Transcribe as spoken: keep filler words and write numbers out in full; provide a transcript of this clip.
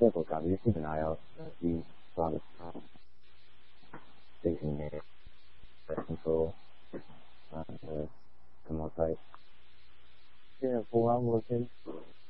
政府敢于基本上要呃去抓的啊，这个呢，听说啊呃，怎么在政府啊，我先